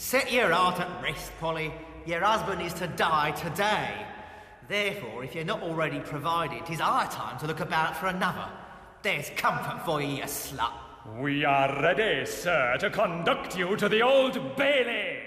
Set your heart at rest, Polly. Your husband is to die today. Therefore, if you're not already provided, 'tis high time to look about for another. There's comfort for you, you slut. We are ready, sir, to conduct you to the Old Bailey.